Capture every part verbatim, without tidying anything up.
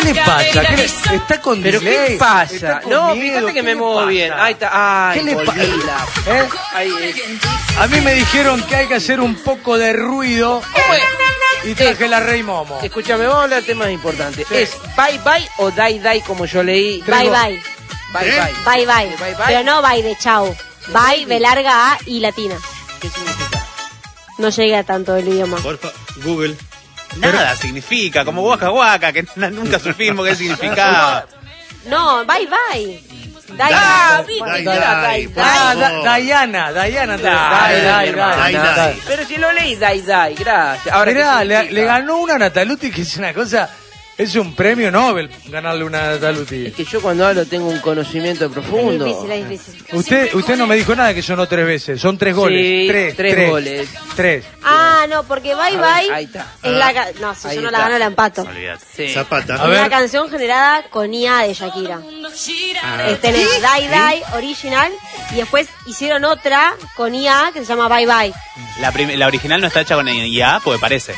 le pasa? ¿Qué le... ¿Está con ¿Pero delay? qué pasa? No, miedo? Fíjate que me muevo pasa? bien. Ahí está. Ay, ¿qué le pasa? ¿Eh? Ahí es. A mí me dijeron que hay que hacer un poco de ruido. Y traje eh, la Rey Momo. Escúchame, vamos a hablar de temas importantes. Sí. ¿Es bye bye o die die como yo leí? Bye bye. Bye, ¿Eh? bye. Bye, bye. Bye, bye. Pero no bye de chau. Bye, B larga A y latina. ¿Qué significa? No llega tanto el idioma. Porfa, Google. Nada Pero... significa, como guaca guaca, que nunca supimos qué significaba. No, bye bye. Ah, Diana, Diana, Diana, Diana. Pero si lo leí, Dai Dai, gracias. Ahora mirá, le, le ganó una a Nataluti, que es una cosa, es un premio Nobel ganarle una a Nataluti. Es que yo cuando hablo tengo un conocimiento profundo. Es difícil, es difícil. Usted, usted no me dijo nada que sonó tres veces, son tres goles. Sí, tres, tres, tres goles. Tres. Ah, no, porque Bye Bye ahí está. es la ca- no, si Ahí yo no está. la gano la empato. Sí. Zapata. A Es ver. una canción generada con I A de Shakira. Ah. Este es Die Die original y después hicieron otra con I A que se llama Bye Bye. La, prim- la original no está hecha con I A, porque parece.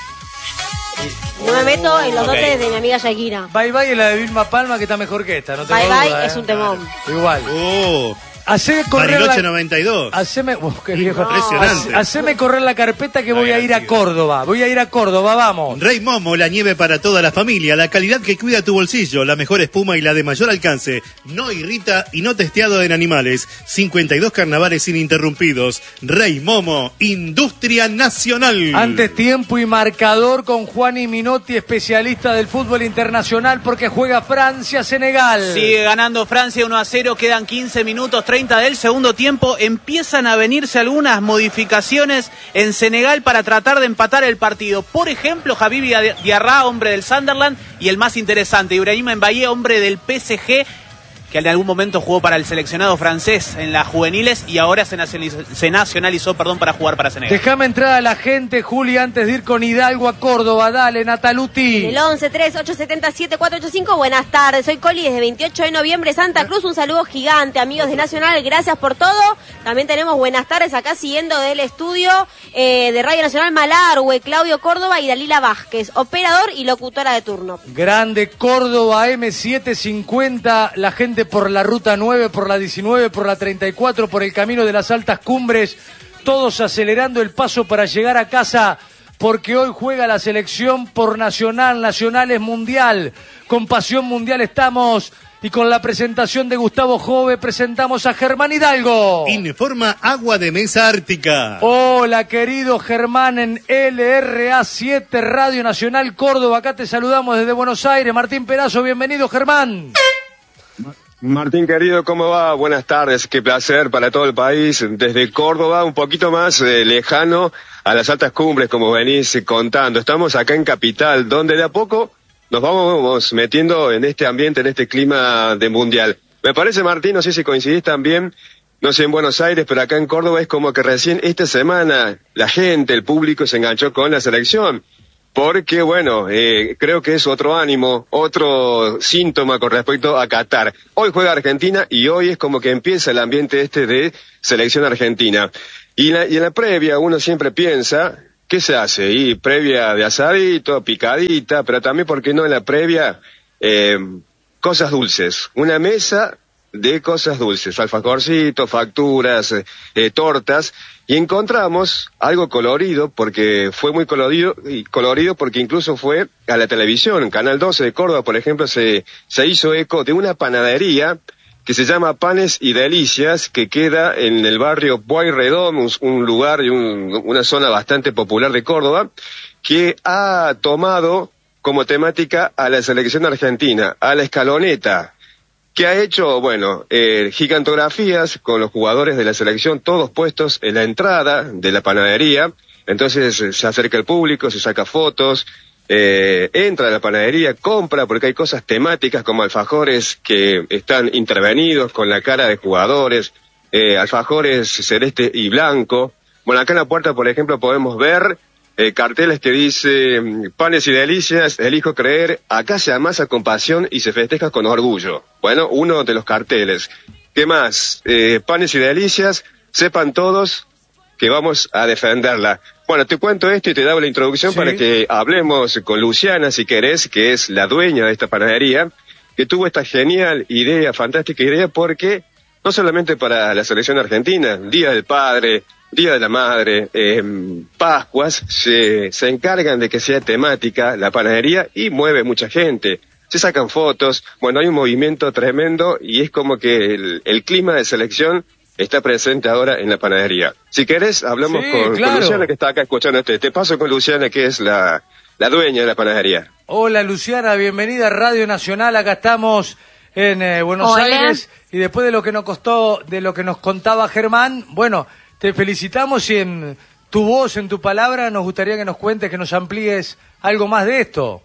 No me meto en los Ok. dotes de mi amiga Shakira. Bye Bye es la de Vilma Palma, que está mejor que esta, no tengo Bye Bye duda, es ¿eh? un temón. Igual. Oh, Haceme correr Bariloche la... noventa y dos. Haceme... Uf, qué viejo. Impresionante. Haceme correr la carpeta que voy a ir a Córdoba. Voy a ir a Córdoba, vamos. Rey Momo, la nieve para toda la familia, la calidad que cuida tu bolsillo, la mejor espuma y la de mayor alcance. No irrita y no testeado en animales. cincuenta y dos carnavales ininterrumpidos. Rey Momo, industria nacional. Antes tiempo y marcador con Juani Minotti, especialista del fútbol internacional, porque juega Francia-Senegal. Sigue ganando Francia uno a cero, quedan quince minutos treinta del segundo tiempo. Empiezan a venirse algunas modificaciones en Senegal para tratar de empatar el partido. Por ejemplo, Habibi Diarra, hombre del Sunderland, y el más interesante, Ibrahima Mbaye, hombre del P S G, que en algún momento jugó para el seleccionado francés en las juveniles y ahora se nacionalizó, se nacionalizó perdón, para jugar para Senegal. Déjame entrar a la gente, Juli, antes de ir con Hidalgo a Córdoba. Dale, Nataluti. El once tres ocho siete siete cuatro ocho cinco. Buenas tardes, soy Coli desde veintiocho de noviembre, Santa Cruz. Un saludo gigante, amigos de Nacional, gracias por todo. También tenemos buenas tardes acá siguiendo del estudio eh, de Radio Nacional Malargüe, Claudio Córdoba y Dalila Vázquez, operador y locutora de turno. Grande Córdoba, M setecientos cincuenta, la gente por la ruta nueve, por la diecinueve, por la treinta y cuatro, por el camino de las altas cumbres, todos acelerando el paso para llegar a casa, porque hoy juega la selección por Nacional, Nacional es mundial, con pasión mundial estamos, y con la presentación de Gustavo Jove presentamos a Germán Hidalgo. Informa Agua de Mesa Ártica. Hola, querido Germán, en L R A siete, Radio Nacional Córdoba, acá te saludamos desde Buenos Aires. Martín Perazo, bienvenido, Germán. Martín querido, ¿cómo va? Buenas tardes, qué placer para todo el país, desde Córdoba, un poquito más eh, lejano a las altas cumbres, como venís contando. Estamos acá en Capital, donde de a poco nos vamos metiendo en este ambiente, en este clima de mundial. Me parece, Martín, no sé si coincidís también, no sé en Buenos Aires, pero acá en Córdoba es como que recién esta semana la gente, el público se enganchó con la selección. Porque, bueno, eh, creo que es otro ánimo, otro síntoma con respecto a Qatar. Hoy juega Argentina y hoy es como que empieza el ambiente este de selección argentina. Y, la, y en la previa uno siempre piensa, ¿qué se hace? Y previa de asadito, picadita, pero también, ¿por qué no en la previa? Eh, cosas dulces. Una mesa de cosas dulces, alfajorcitos, facturas, eh, tortas, y encontramos algo colorido, porque fue muy colorido, y colorido porque incluso fue a la televisión. Canal doce de Córdoba, por ejemplo, se, se hizo eco de una panadería que se llama Panes y Delicias, que queda en el barrio Pueyrredón, un, un lugar y un, una zona bastante popular de Córdoba, que ha tomado como temática a la selección argentina, a la escaloneta, que ha hecho, bueno, eh, gigantografías con los jugadores de la selección, todos puestos en la entrada de la panadería. Entonces eh, se acerca el público, se saca fotos, eh, entra a la panadería, compra, porque hay cosas temáticas como alfajores que están intervenidos con la cara de jugadores, eh, alfajores celeste y blanco. Bueno, acá en la puerta, por ejemplo, podemos ver Eh, carteles que dice, panes y delicias, elijo creer, acá se amasa con pasión y se festeja con orgullo. Bueno, uno de los carteles. ¿Qué más? Eh, panes y delicias, sepan todos que vamos a defenderla. Bueno, te cuento esto y te doy la introducción Sí. para que hablemos con Luciana, si querés, que es la dueña de esta panadería, que tuvo esta genial idea, fantástica idea, porque no solamente para la selección argentina, Día del Padre, Día de la Madre, eh, Pascuas, se, se encargan de que sea temática la panadería y mueve mucha gente. Se sacan fotos, bueno, hay un movimiento tremendo y es como que el, el clima de selección está presente ahora en la panadería. Si querés, hablamos Sí, con, claro. con Luciana, que está acá escuchando este. Te paso con Luciana, que es la, la dueña de la panadería. Hola Luciana, bienvenida a Radio Nacional, acá estamos en eh, Buenos Hola. Aires y después de lo que nos costó, de lo que nos contaba Germán, bueno, te felicitamos y en tu voz, en tu palabra, nos gustaría que nos cuentes, que nos amplíes algo más de esto.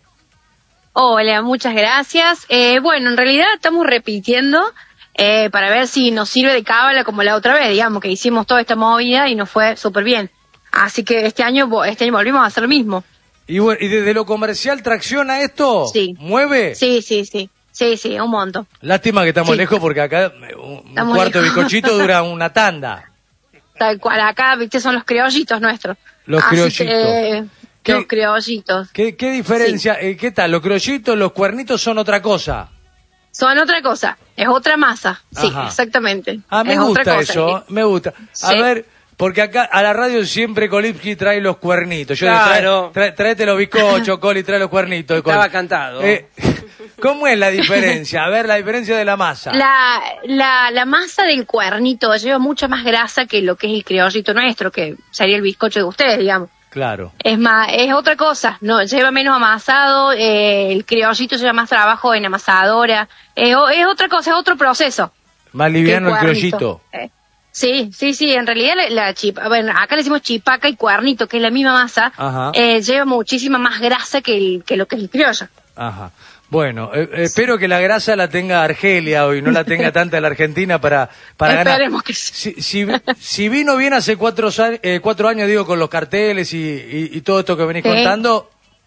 Hola, muchas gracias. Eh, bueno, en realidad estamos repitiendo eh, para ver si nos sirve de cábala como la otra vez, digamos, que hicimos toda esta movida y nos fue súper bien. Así que este año vo- este año volvimos a hacer lo mismo. Y bueno, ¿y desde lo comercial tracciona esto? Sí. ¿Mueve? Sí, sí, sí. Sí, sí, un montón. Lástima que estamos Sí. lejos porque acá eh, un, un Estamos cuarto de lejos. bizcochito dura una tanda. Tal cual, acá, viste, son los criollitos nuestros. Los Así criollitos. que, ¿Qué- los criollitos. ¿Qué, qué diferencia? Eh, ¿Qué tal? Los criollitos, los cuernitos son otra cosa. Son otra cosa, es otra masa. Sí, Ajá. exactamente. Ah, me es otra gusta cosa. eso, me gusta. A Sí. ver, porque acá a la radio siempre Kolipski trae los cuernitos. Yo Claro. trae, trae- tráete los bizcochos, Coli, trae los cuernitos. Estaba Coli. cantado. Eh, ¿Cómo es la diferencia? A ver, la diferencia de la masa. La, la, la masa del cuernito lleva mucha más grasa que lo que es el criollito nuestro, que sería el bizcocho de ustedes, digamos. Claro. Es más, es otra cosa, no, lleva menos amasado, eh, el criollito lleva más trabajo en amasadora, eh, o- es otra cosa, es otro proceso. Más que liviano el cuernito. criollito. Eh, sí, sí, sí, en realidad la, la chipa, bueno, acá le decimos chipaca y cuernito, que es la misma masa, Ajá. eh, lleva muchísima más grasa que, el, que lo que es el criollo. Ajá. Bueno, eh, eh, espero que la grasa la tenga Argelia hoy, no la tenga tanta la Argentina para, para ganar. Esperemos que sí. Si, si, si vino bien hace cuatro, sa- eh, cuatro años, digo, con los carteles y, y, y todo esto que venís Sí. contando,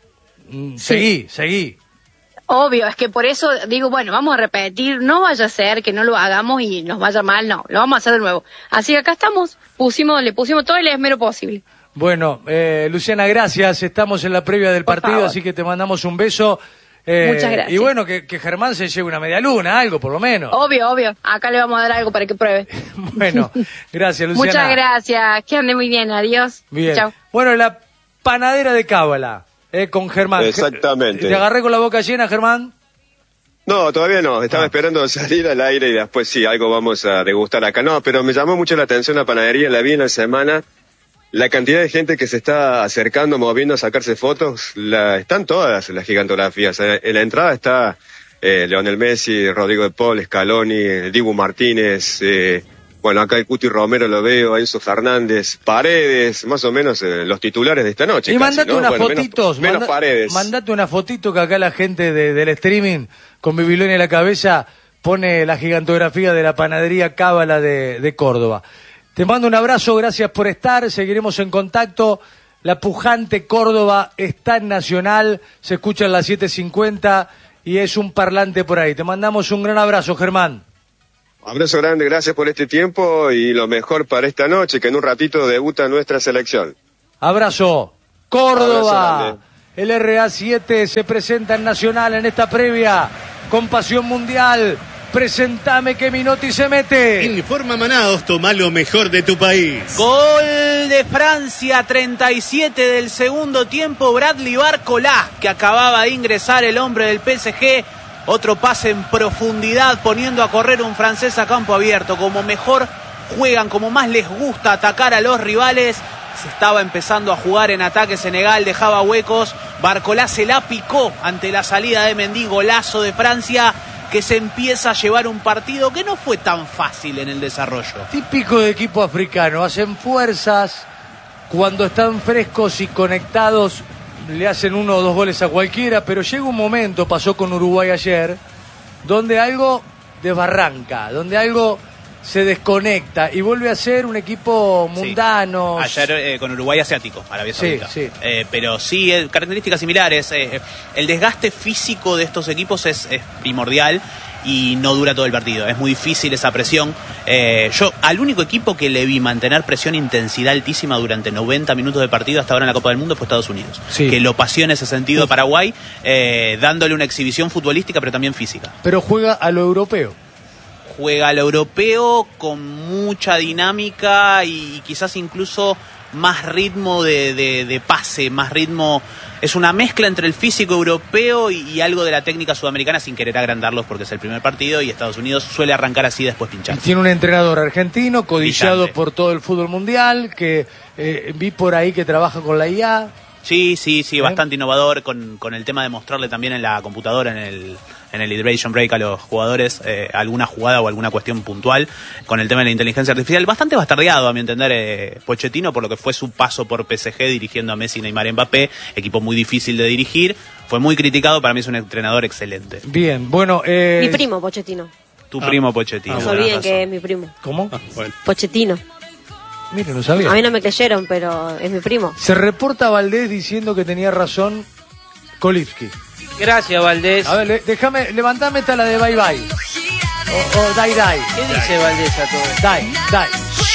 mm, seguí, seguí. Obvio, es que por eso digo, bueno, vamos a repetir, no vaya a ser que no lo hagamos y nos vaya mal, no, lo vamos a hacer de nuevo. Así que acá estamos, pusimos, le pusimos todo el esmero posible. Bueno, eh, Luciana, gracias. Estamos en la previa del Por partido, favor. así que te mandamos un beso. Eh, Muchas gracias. Y bueno, que, que Germán se lleve una media luna, algo por lo menos. Obvio, obvio, acá le vamos a dar algo para que pruebe. Bueno, gracias, Luciana. Muchas gracias, que ande muy bien, adiós. Bien. Chao. Bueno, la panadera de Cábala, eh, con Germán. Exactamente. ¿Te agarré con la boca llena, Germán? No, todavía no. Estaba Ah. esperando salir al aire y después sí, algo vamos a degustar acá. No, pero me llamó mucho la atención la panadería, la vi en la semana. La cantidad de gente que se está acercando, moviendo a sacarse fotos, la, están todas las gigantografías. Eh, En la entrada está eh, Leonel Messi, Rodrigo de Paul, Scaloni, el Dibu Martínez, eh, bueno, acá el Cuti Romero lo veo, Enzo Fernández, Paredes, más o menos eh, los titulares de esta noche. Y casi, mandate ¿no? unas Bueno, menos- fotitos. Menos, manda- Paredes. Mandate una fotito que acá la gente de- del streaming, con Bibiloni en la cabeza, pone la gigantografía de la panadería Cábala de, de Córdoba. Te mando un abrazo, gracias por estar, seguiremos en contacto. La pujante Córdoba está en Nacional, se escucha en las siete cincuenta y es un parlante por ahí. Te mandamos un gran abrazo, Germán. Abrazo grande, gracias por este tiempo y lo mejor para esta noche, que en un ratito debuta nuestra selección. Abrazo. Córdoba. Abrazo grande. El R A siete se presenta en Nacional en esta previa con Pasión Mundial. Presentame que Minotti se mete. Informa Manaos, toma lo mejor de tu país. Gol de Francia, treinta y siete del segundo tiempo, Bradley Barcola, que acababa de ingresar el hombre del P S G. Otro pase en profundidad, poniendo a correr un francés a campo abierto. Como mejor juegan, como más les gusta atacar a los rivales. Se estaba empezando a jugar en ataque Senegal, dejaba huecos. Barcola se la picó ante la salida de Mendy, golazo de Francia, que se empieza a llevar un partido que no fue tan fácil en el desarrollo. Típico de equipo africano. Hacen fuerzas. Cuando están frescos y conectados, le hacen uno o dos goles a cualquiera. Pero llega un momento, pasó con Uruguay ayer, donde algo desbarranca, donde algo se desconecta y vuelve a ser un equipo mundano. Sí. Ayer eh, con Uruguay asiático, Arabia Saudita. Sí, sí. Eh, pero sí, eh, características similares. Eh, el desgaste físico de estos equipos es, es primordial y no dura todo el partido. Es muy difícil esa presión. Eh, yo al único equipo que le vi mantener presión e intensidad altísima durante noventa minutos de partido hasta ahora en la Copa del Mundo fue Estados Unidos. Sí. Que lo paseó en ese sentido a Paraguay, eh, dándole una exhibición futbolística pero también física. Pero juega a lo europeo. Juega al europeo con mucha dinámica y quizás incluso más ritmo de, de, de pase, más ritmo. Es una mezcla entre el físico europeo y, y algo de la técnica sudamericana, sin querer agrandarlos porque es el primer partido y Estados Unidos suele arrancar así después pinchar. Tiene un entrenador argentino codiciado Brillante. por todo el fútbol mundial, que eh, vi por ahí que trabaja con la I A. Sí, sí, sí, ¿Eh? bastante innovador con, con el tema de mostrarle también en la computadora, en el, en el iteration break a los jugadores eh, alguna jugada o alguna cuestión puntual con el tema de la inteligencia artificial. Bastante bastardeado, a mi entender, eh, Pochettino, por lo que fue su paso por P S G dirigiendo a Messi, Neymar, Mbappé, equipo muy difícil de dirigir. Fue muy criticado, para mí es un entrenador excelente. Bien, bueno... Eh... Mi primo, Pochettino. Tu Ah. primo Pochettino. No se tenés olviden razón. que es mi primo. ¿Cómo? Ah, bueno. Pochettino. Mire, no sabía. A mí no me creyeron, pero es mi primo. Se reporta a Valdés diciendo que tenía razón Kolipski. Gracias, Valdés. A ver, le- déjame, levantame esta la de bye bye. O, o dai dai. ¿Qué dice Valdés a todo esto? Dai, dai.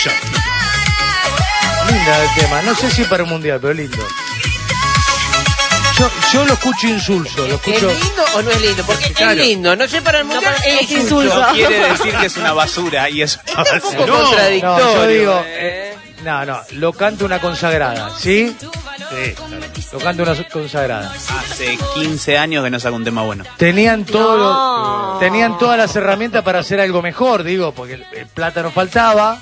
Linda el tema. No sé si para un mundial, pero lindo. Yo, yo lo escucho insulso, lo ¿Es escucho. lindo o no es lindo? Porque Claro. es lindo, no sé para el mundial, para- es es insulto. insulto. No quiere decir que es una basura y es una Es un basura. poco No, contradictorio. no, yo digo, ¿eh? No, no, lo canta una consagrada, ¿sí? Sí, claro. Lo canta una consagrada. Hace quince años que no saca un tema bueno. Tenían todo, No. lo- tenían todas las herramientas para hacer algo mejor, digo, porque el, el plata no faltaba.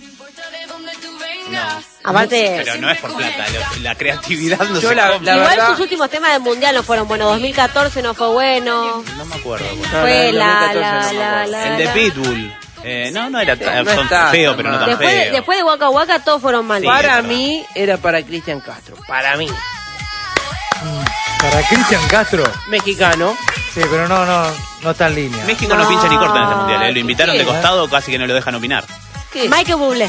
Aparte, Pero no es por plata, lo- la creatividad no Yo se la- compra. la igual verdad- sus últimos temas del mundial no fueron buenos. dos mil catorce no fue bueno. No me acuerdo. No, Fue no, la, dos mil catorce la, no me la, acuerdo. la, El de la. Pitbull. Eh, no, no era tan, No son está feo, tan pero no mal. tan Después de, feo. después de Waka Waka todos fueron mal. Sí. Para es mí era para Cristian Castro. Para mí. Para Cristian Castro. Mexicano. Sí, pero no, no, no está en línea. México no, pincha ni corta en este mundial. eh. Lo invitaron ¿qué? de costado, casi que no lo dejan opinar. ¿Qué? Michael Bublé.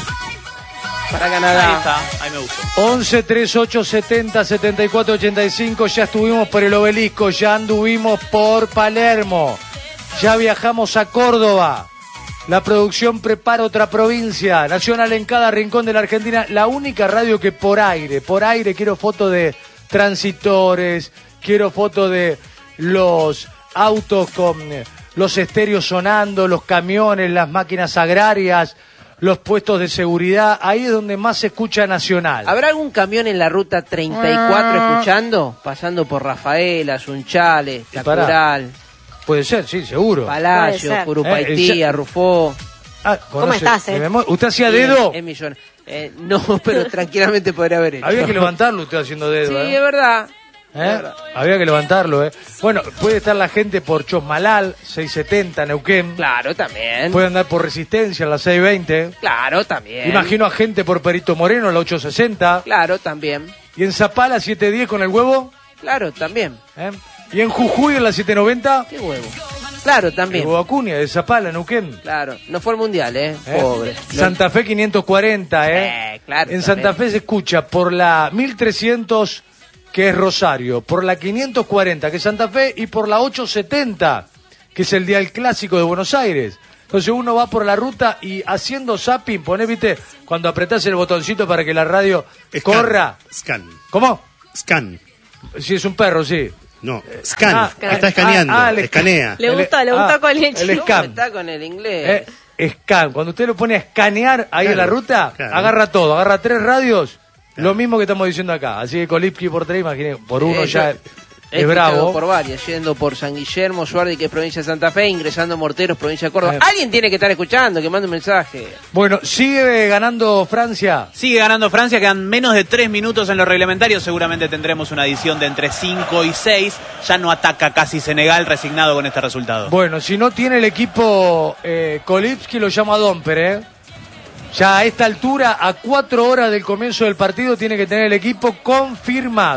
Para Ahí Canadá. está, ahí me gustó. once, treinta y ocho, setenta, setenta y cuatro, ochenta y cinco, ya estuvimos por el Obelisco, ya anduvimos por Palermo, ya viajamos a Córdoba. La producción prepara otra provincia, Nacional en cada rincón de la Argentina, la única radio que por aire, por aire quiero fotos de transitores, quiero fotos de los autos con eh, los estéreos sonando, los camiones, las máquinas agrarias, los puestos de seguridad, ahí es donde más se escucha Nacional. ¿Habrá algún camión en la ruta treinta y cuatro escuchando? Pasando por Rafaela, Sunchales, Y pará. Tacural, Puede ser, sí, seguro. Puede Palacio, ser. Curupaití, Eh, ya- Arrufó. Ah, ¿Cómo conoce- estás, eh? de memoria. ¿Usted hacía Sí, dedo? En, en Millón. Eh, no, pero tranquilamente podría haber hecho. Había que levantarlo usted haciendo dedo, Sí, ¿eh? es verdad. ¿Eh? Había que levantarlo, ¿eh? Bueno, puede estar la gente por Chosmalal, seiscientos setenta, Neuquén. Claro, también. Puede andar por Resistencia, en la seiscientos veinte. Claro, también. Imagino a gente por Perito Moreno, la ochocientos sesenta. Claro, también. Y en Zapala, setecientos diez con el huevo. Claro, también. ¿Eh? Y en Jujuy, en la setecientos noventa. ¿Qué huevo? Claro, El también. huevo Acuña, de Zapala, Neuquén. Claro, no fue el mundial, ¿eh? ¿Eh? Pobre. Santa Fe quinientos cuarenta, ¿eh? Eh, claro, en también. Santa Fe se escucha por la mil trescientos, que es Rosario, por la quinientos cuarenta, que es Santa Fe, y por la ochocientos setenta, que es el Día Clásico de Buenos Aires. Entonces uno va por la ruta y haciendo zapping, ponés, viste, cuando apretás el botoncito para que la radio Scan. corra. Scan. ¿Cómo? Scan. Si es un perro, sí. No, scan. Ah, Está escaneando. ah, ah, el- escanea. Le El- gustó, le gustó ah, con leche. el ¿Cómo scan. está con el inglés? Eh, scan. Cuando usted lo pone a escanear ahí Claro, en la ruta, claro. agarra todo, agarra tres radios, lo mismo que estamos diciendo acá. Así que Kolipski por tres, imagínate, por uno Eh, ya yo- es He bravo. escuchado por varias, yendo por San Guillermo, Suardi, que es provincia de Santa Fe, ingresando a Morteros, provincia de Córdoba. Eh. Alguien tiene que estar escuchando, que mande un mensaje. Bueno, sigue ganando Francia. Sigue ganando Francia, quedan menos de tres minutos en los reglamentarios. Seguramente tendremos una edición de entre cinco y seis. Ya no ataca casi Senegal, resignado con este resultado. Bueno, si no tiene el equipo eh, Kolipski, lo llama Domper, ¿eh? Ya a esta altura, a cuatro horas del comienzo del partido, tiene que tener el equipo confirmado.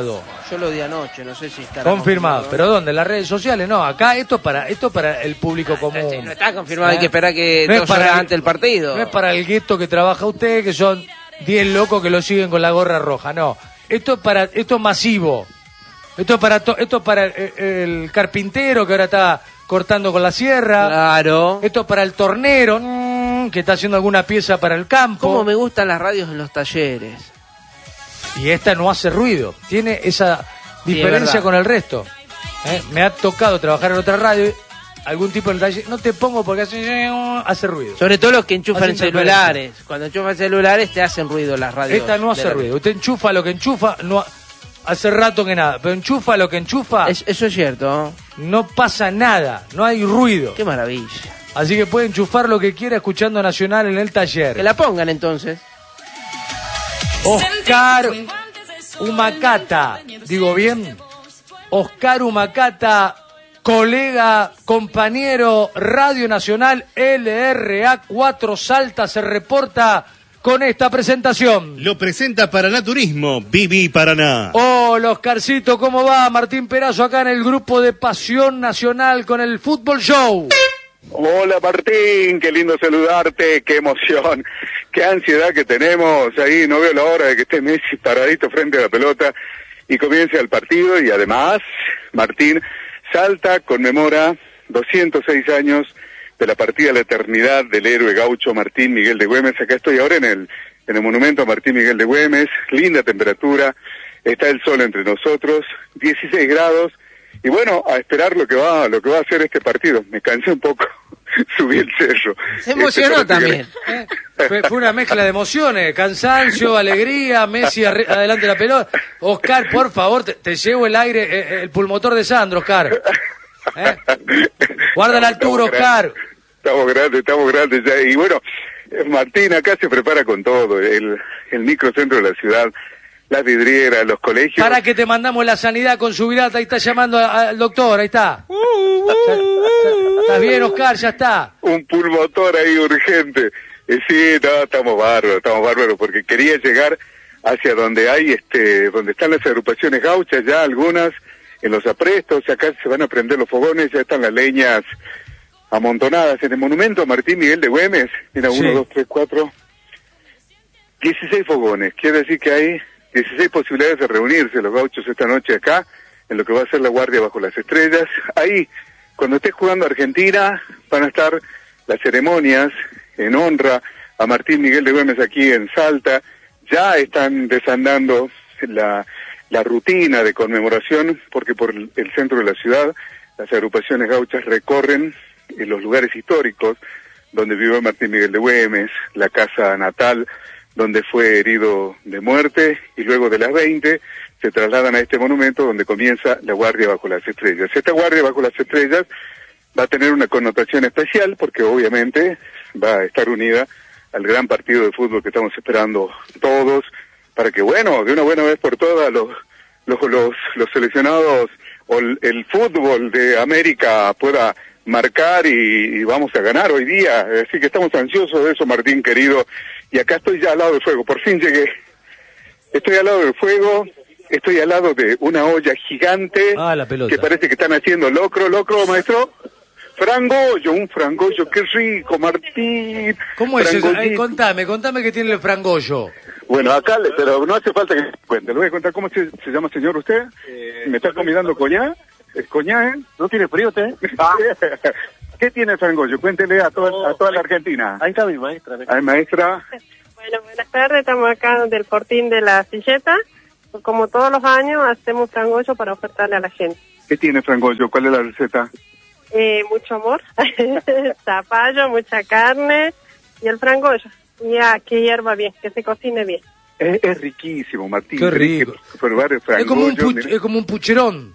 Yo lo di anoche, no sé si está confirmado. ¿Pero dónde? ¿En las redes sociales? No, acá esto es para, esto es para el público común. No está confirmado, ¿Eh? hay que esperar que no dos horas antes del partido. No es para el gueto que trabaja usted, que son diez locos que lo siguen con la gorra roja, no. Esto es para, esto es masivo. Esto es para, to, esto es para el, el carpintero que ahora está cortando con la sierra. Claro. Esto es para el tornero mmm, que está haciendo alguna pieza para el campo. Cómo me gustan las radios en los talleres. Y esta no hace ruido, tiene esa diferencia sí, con el resto. ¿Eh? Me ha tocado trabajar en otra radio, algún tipo de taller, no te pongo porque hace, hace ruido. Sobre todo los que enchufan celulares. Cuando enchufan celulares te hacen ruido las radios. Esta no hace ruido, usted enchufa lo que enchufa, no hace rato que nada, pero enchufa lo que enchufa. Es, eso es cierto. No pasa nada, no hay ruido. Qué maravilla. Así que puede enchufar lo que quiera escuchando Nacional en el taller. Que la pongan entonces. Oscar Humacata, digo bien, Oscar Humacata, colega, compañero, Radio Nacional L R A cuatro Salta se reporta con esta presentación. Lo presenta Paraná Turismo, Viví Paraná. Hola Oscarcito, ¿cómo va? Martín Perazo acá en el grupo de Pasión Nacional con el Fútbol Show. Hola Martín, qué lindo saludarte, qué emoción, qué ansiedad que tenemos ahí, no veo la hora de que esté Messi paradito frente a la pelota y comience el partido. Y además, Martín, Salta conmemora doscientos seis años de la partida a la eternidad del héroe gaucho Martín Miguel de Güemes. Acá estoy ahora en el, en el monumento a Martín Miguel de Güemes, linda temperatura, está el sol entre nosotros, dieciséis grados. Y bueno, a esperar lo que va lo que va a hacer este partido. Me cansé un poco, subí el cerro. Se emocionó este también. ¿Eh? Fue, fue una mezcla de emociones, cansancio, alegría, Messi arre, adelante la pelota. Oscar, por favor, te, te llevo el aire, eh, el pulmotor de Sandro, Oscar. ¿Eh? Guarda la altura, Oscar. Estamos grandes, estamos grandes ya. Y bueno, Martín acá se prepara con todo, el, el microcentro de la ciudad, las vidrieras, los colegios. Para que te mandamos la sanidad con su virata, ahí está llamando al doctor, ahí está. Uh, uh, uh, ¿Estás bien, Oscar? Ya está. Un pulmotor ahí urgente. Eh, sí, no, estamos bárbaros, estamos bárbaros, porque quería llegar hacia donde hay, este, donde están las agrupaciones gauchas, ya algunas en los aprestos, acá se van a prender los fogones, ya están las leñas amontonadas en el monumento a Martín Miguel de Güemes. Mira, uno, sí. dos, tres, cuatro, dieciséis fogones, quiere decir que hay dieciséis posibilidades de reunirse los gauchos esta noche acá, en lo que va a ser la guardia bajo las estrellas. Ahí, cuando esté jugando Argentina, van a estar las ceremonias en honra a Martín Miguel de Güemes aquí en Salta. Ya están desandando la, la rutina de conmemoración, porque por el centro de la ciudad las agrupaciones gauchas recorren en los lugares históricos donde vivió Martín Miguel de Güemes, la casa natal donde fue herido de muerte, y luego de las veinte se trasladan a este monumento donde comienza la guardia bajo las estrellas. Esta guardia bajo las estrellas va a tener una connotación especial porque obviamente va a estar unida al gran partido de fútbol que estamos esperando todos, para que, bueno, de una buena vez por todas los los los, los seleccionados o el, el fútbol de América pueda marcar y, y vamos a ganar hoy día. Así que estamos ansiosos de eso, Martín querido. Y acá estoy ya al lado del fuego, por fin llegué. Estoy al lado del fuego, estoy al lado de una olla gigante ah, la pelota. Que parece que están haciendo locro, locro, maestro. Frangollo, un frangollo, qué rico, Martín. ¿Cómo es eso? Ay, contame, contame qué tiene el frangollo. Bueno, acá, pero no hace falta que me cuente. Le voy a contar cómo se, se llama, señor, usted. Eh, ¿Me está convidando coñá? ¿Es coñá, eh? ¿No tiene frío usted? Ah. ¿Qué tiene frangollo? Cuéntele a toda, oh, a toda la Argentina. Ahí está mi maestra. Ay, maestra. Bueno, buenas tardes, estamos acá del Fortín de la Silleta. Como todos los años, hacemos frangollo para ofertarle a la gente. ¿Qué tiene frangollo? ¿Cuál es la receta? Eh, mucho amor, zapallo, mucha carne y el frangollo. Y a que hierva bien, que se cocine bien. Es, es riquísimo, Martín. Qué rico. Probar el frangollo, es, como un puch, es como un pucherón.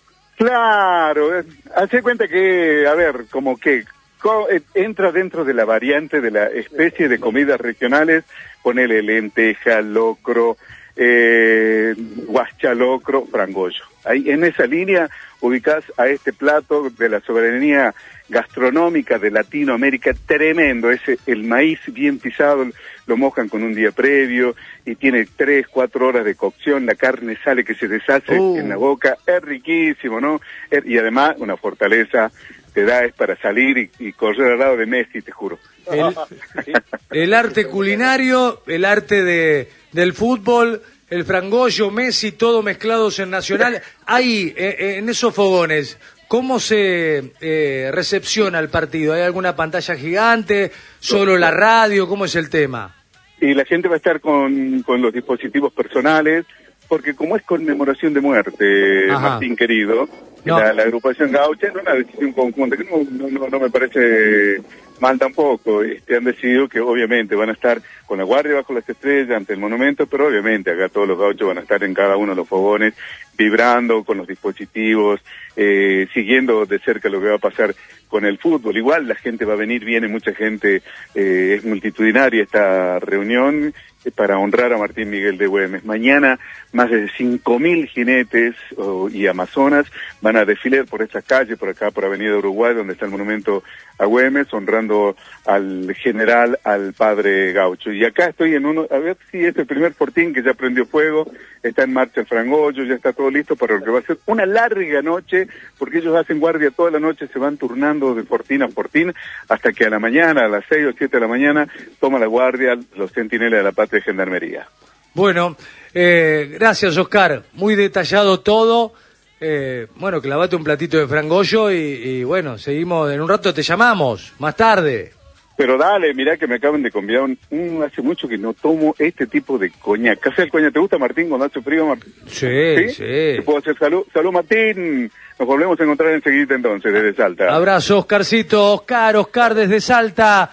Claro, hace cuenta que, a ver, como que co entra dentro de la variante de la especie de comidas regionales, ponele lenteja, locro, eh, guaschalocro, frangollo. Ahí en esa línea ubicás a este plato de la soberanía gastronómica de Latinoamérica, tremendo, ese el maíz bien pisado, lo mojan con un día previo y tiene tres, cuatro horas de cocción, la carne sale que se deshace uh. en la boca, es riquísimo, ¿no? Y además una fortaleza te da es para salir y, y correr al lado de Messi, te juro. El, el arte culinario, el arte de del fútbol, el frangollo, Messi, todo mezclados en Nacional. Ahí, eh, en esos fogones, ¿cómo se eh, recepciona el partido? ¿Hay alguna pantalla gigante? ¿Solo la radio? ¿Cómo es el tema? Y la gente va a estar con, con los dispositivos personales, porque como es conmemoración de muerte, Ajá. Martín querido, No. la, la agrupación Gaucha es una decisión conjunta, que no, no, no, no me parece mal tampoco. Este, han decidido que obviamente van a estar con la guardia bajo las estrellas ante el monumento, pero obviamente acá todos los gauchos van a estar en cada uno de los fogones, vibrando con los dispositivos, eh, siguiendo de cerca lo que va a pasar con el fútbol. Igual la gente va a venir, viene mucha gente, eh, es multitudinaria esta reunión eh, para honrar a Martín Miguel de Güemes. Mañana más de cinco mil jinetes oh, y amazonas van a desfilar por estas calles, por acá, por Avenida Uruguay, donde está el monumento a Güemes, honrando al general, al padre gaucho. Y acá estoy en uno, a ver si es el primer fortín que ya prendió fuego, está en marcha el frangollo, ya está todo listo para lo que va a ser una larga noche, porque ellos hacen guardia toda la noche, se van turnando de fortín a fortín, hasta que a la mañana, a las seis o siete de la mañana, toma la guardia los centinelas de la patria de Gendarmería. Bueno, eh, gracias Oscar, muy detallado todo. Eh, bueno, clavate un platito de frangollo y, y bueno, seguimos, en un rato te llamamos, más tarde. Pero dale, mirá que me acaban de convidar, un, un, hace mucho que no tomo este tipo de coñac. ¿Qué hace el coñac? ¿Te gusta, Martín, cuando hace frío? Martín? Sí, sí. ¿Sí? ¿Te puedo hacer salud? Salud, Martín. Nos volvemos a encontrar enseguida entonces, desde Salta. Abrazo, Oscarcito. Oscar, Oscar desde Salta.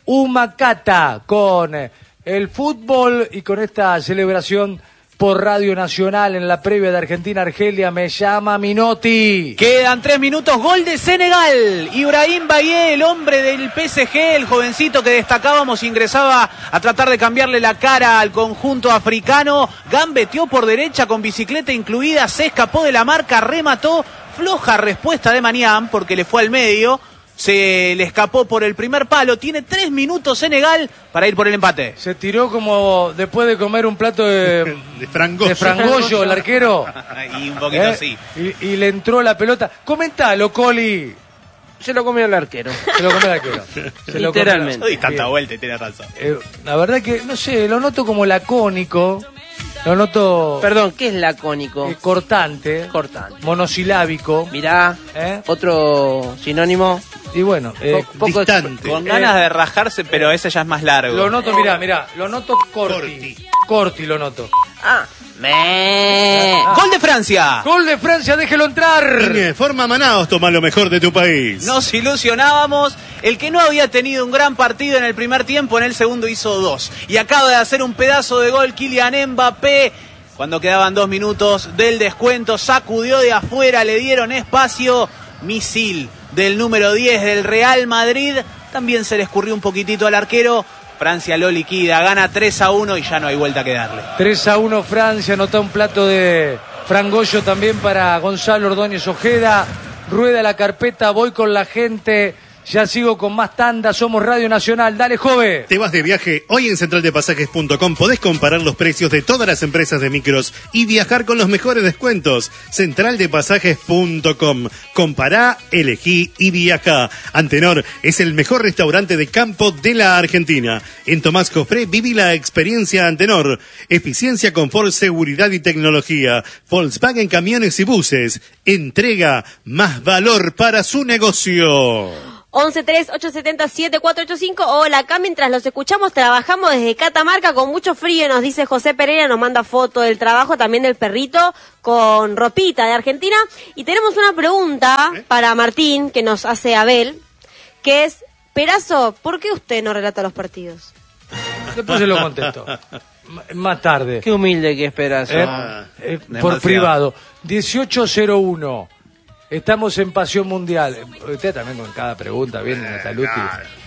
Humacata con el fútbol y con esta celebración por Radio Nacional en la previa de Argentina-Argelia. Me llama Minotti. Quedan tres minutos, gol de Senegal. Ibrahim Baye, el hombre del P S G, el jovencito que destacábamos, ingresaba a tratar de cambiarle la cara al conjunto africano. Gambeteó por derecha con bicicleta incluida, se escapó de la marca, remató. Floja respuesta de Maniam porque le fue al medio. Se le escapó por el primer palo. Tiene tres minutos Senegal para ir por el empate. Se tiró como después de comer un plato de, de frangollo, de frangollo el arquero. Y un poquito ¿Eh? así. Y, y le entró la pelota. Comentalo, Coli. Se lo comió el arquero. Se lo comió el arquero. Se lo Literalmente. No di tanta Bien. vuelta y tiene razón. Eh, la verdad que, no sé, lo noto como lacónico. Lo noto Perdón, ¿qué es lacónico? eh, cortante. Cortante. Monosilábico. Mirá, ¿Eh? otro sinónimo. Y bueno, eh, Po- poco distante. Con Eh, ganas de rajarse, pero ese ya es más largo. lo noto, mirá, mirá. Lo noto corti. Corti. Corti lo noto. Ah, me. Gol de Francia. Gol de Francia, déjelo entrar. Inge, forma Manaos, toma lo mejor de tu país. Nos ilusionábamos. El que no había tenido un gran partido en el primer tiempo, en el segundo hizo dos. Y acaba de hacer un pedazo de gol Kylian Mbappé. Cuando quedaban dos minutos del descuento, sacudió de afuera, le dieron espacio. Misil del número diez del Real Madrid. También se le escurrió un poquitito al arquero. Francia lo liquida, gana tres a uno y ya no hay vuelta que darle. tres a uno Francia, anota un plato de frangollo también para Gonzalo Ordóñez Ojeda. Rueda la carpeta, voy con la gente. Ya sigo con más tanda, somos Radio Nacional. Dale, Jove. Te vas de viaje. Hoy en central de pasajes punto com podés comparar los precios de todas las empresas de micros y viajar con los mejores descuentos. central de pasajes punto com. Compará, elegí y viajá. Antenor es el mejor restaurante de campo de la Argentina. En Tomás Cofré viví la experiencia Antenor. Eficiencia, confort, seguridad y tecnología. Volkswagen Camiones y Buses. Entrega más valor para su negocio. once tres ocho siete siete cuatro ocho cinco. Hola, acá mientras los escuchamos trabajamos desde Catamarca con mucho frío, nos dice José Pereira, nos manda foto del trabajo, también del perrito con ropita de Argentina. Y tenemos una pregunta ¿Eh? para Martín que nos hace Abel, que es, Perazo, ¿por qué usted no relata los partidos? Después se lo contesto. M- más tarde. Qué humilde que esperas. Eh, ¿no? eh, por Demasiado. privado. dieciocho cero uno. Estamos en Pasión Mundial. Usted también con cada pregunta viene Nataluti.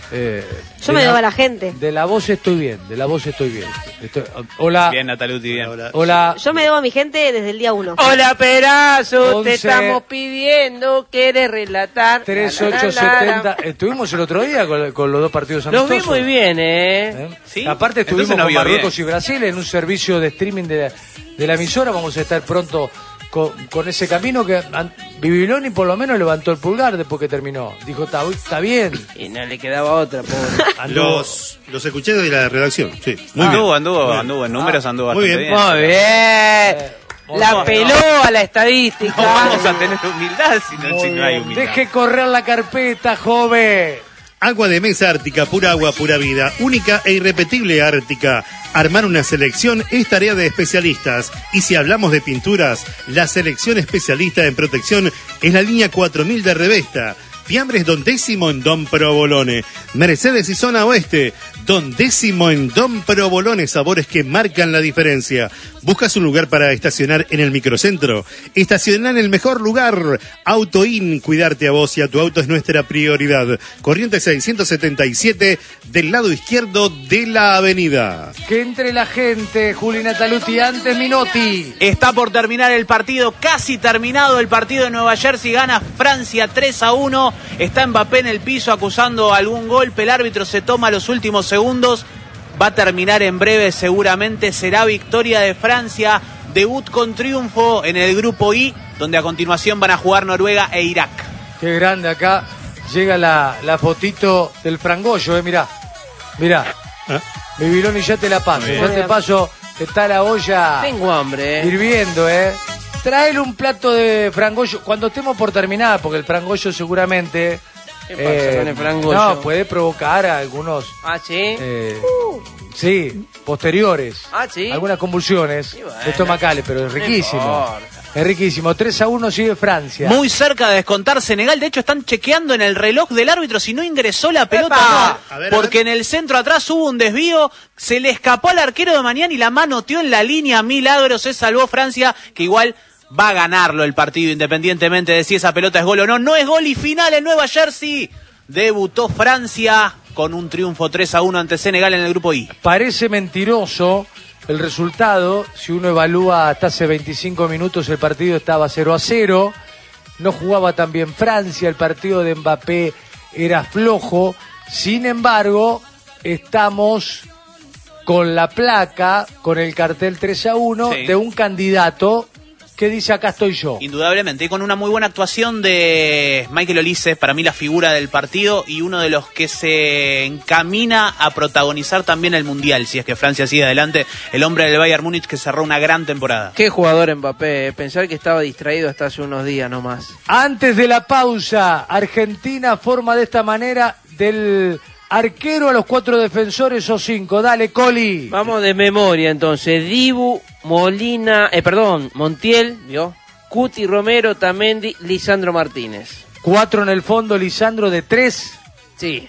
Eh, Yo me debo a la gente. De la voz estoy bien, de la voz estoy bien. Estoy, hola. Bien, Nataluti, bien. Hola. Hola. Yo me debo a mi gente desde el día uno. Hola, Perazo, once. te estamos pidiendo, ¿quieres relatar? tres La, la, ocho la, setenta. la. Estuvimos el otro día con, con los dos partidos Los amistosos. vi muy bien, ¿eh? ¿Eh? ¿Sí? Aparte estuvimos Entonces no con vio Marruecos bien. y Brasil en un servicio de streaming de la, de la emisora. Vamos a estar pronto con, con ese camino que an- Bibiloni por lo menos levantó el pulgar después que terminó. Dijo, está, está bien. Y no le quedaba otra, pobre. Anduvo- Los, los escuché de la redacción, sí. Muy Anduvo, bien. anduvo, Muy bien. anduvo, en números anduvo muy bastante bien. bien. Muy bien. La no. peló a la estadística. No vamos a tener humildad si no, Muy si no hay bien. humildad. Deje correr la carpeta, joven. Agua de mesa Ártica, pura agua, pura vida, única e irrepetible Ártica. Armar una selección es tarea de especialistas. Y si hablamos de pinturas, la selección especialista en protección es la línea cuatro mil de Revesta. Fiambres Don Décimo en Don Provolone. Mercedes y Zona Oeste. Don Décimo en Don Provolone. Sabores que marcan la diferencia. ¿Buscas un lugar para estacionar en el microcentro? Estacionar en el mejor lugar. AutoIn. Cuidarte a vos y a tu auto es nuestra prioridad. Corrientes seiscientos setenta y siete del lado izquierdo de la avenida. Que entre la gente, Juli Nataluti, antes Minotti. Está por terminar el partido, casi terminado el partido de Nueva Jersey, gana Francia tres a uno, está Mbappé en el piso acusando algún golpe, el árbitro se toma los últimos segundos, va a terminar en breve seguramente, será victoria de Francia, debut con triunfo en el grupo I, donde a continuación van a jugar Noruega e Irak. Qué grande acá. Llega la, la fotito del frangollo, eh, mirá. Mirá. ¿Ah? Bibiloni, ya te la paso. Muy Ya bien. te paso, está la olla Tengo hambre, ¿eh? hirviendo, eh. Traele un plato de frangollo cuando estemos por terminar, porque el frangollo seguramente... ¿Qué pasa con el frangollo? No, puede provocar algunos... Ah, sí. eh, sí, posteriores. Ah, sí. Algunas convulsiones Y bueno, estomacales, pero es no riquísimo. importa. Es riquísimo. tres a uno sigue Francia. Muy cerca de descontar Senegal, de hecho están chequeando en el reloj del árbitro si no ingresó la pelota ¡Epa! o no, A ver, a porque ver. en el centro atrás hubo un desvío, se le escapó al arquero de mañana y la manoteó en la línea, milagro, se salvó Francia, que igual va a ganarlo el partido independientemente de si esa pelota es gol o no. No es gol y final en Nueva Jersey. Debutó Francia con un triunfo tres a uno ante Senegal en el grupo I. Parece mentiroso el resultado. Si uno evalúa hasta hace veinticinco minutos, el partido estaba cero a cero. No jugaba tan bien Francia, el partido de Mbappé era flojo. Sin embargo, estamos con la placa, con el cartel tres a uno Sí. de un candidato que dice acá estoy yo. Indudablemente, y con una muy buena actuación de Michael Olise, para mí la figura del partido y uno de los que se encamina a protagonizar también el Mundial, si es que Francia sigue adelante, el hombre del Bayern Múnich que cerró una gran temporada. Qué jugador Mbappé, eh. Pensar que estaba distraído hasta hace unos días nomás. Antes de la pausa, Argentina forma de esta manera del arquero a los cuatro defensores o cinco. Dale, Coli. Vamos de memoria entonces. Dibu, Molina, eh, perdón, Montiel, ¿vio? Cuti, Romero, Tamendi, Lisandro Martínez. Cuatro en el fondo, Lisandro de tres. Sí.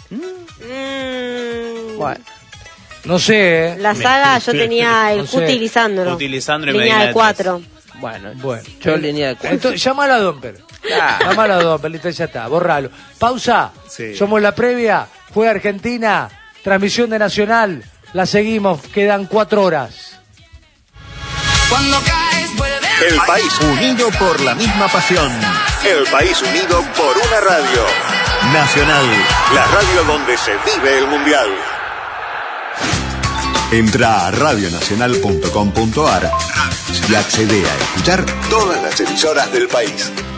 Mm, Bueno. No sé, ¿eh? La saga yo tenía el No sé. Cuti y Lisandro. Cuti, Lisandro y Línea Medina de de cuatro. Bueno, Bueno. yo línea de cuatro. Entonces, llamala a Domper. Claro. Llamala a Domper, listo, ya está, borralo. Pausa. Sí. Somos la previa. Fue Argentina. Transmisión de Nacional. La seguimos. Quedan cuatro horas. Cuando caes, vuelve a El país unido por la misma pasión. El país unido por una radio. Nacional, la radio donde se vive el mundial. Entra a radio nacional punto com punto a r y accede a escuchar todas las emisoras del país.